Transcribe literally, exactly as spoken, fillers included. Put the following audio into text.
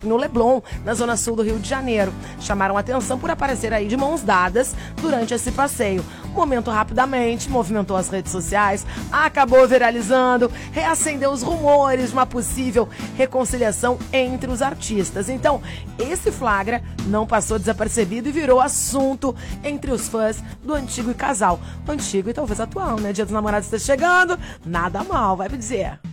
shopping no Leblon, na zona sul do Rio de Janeiro. Chamaram atenção por aparecer aí de mãos dadas durante esse passeio. O momento rapidamente movimentou as redes sociais, acabou viralizando, reacendeu os rumores de uma possível reconciliação entre os artistas. Então, esse flagra não passou desapercebido e virou assunto entre os fãs do antigo casal. O antigo e talvez atual, né? Dia dos Namorados está chegando, nada mal, vai me dizer.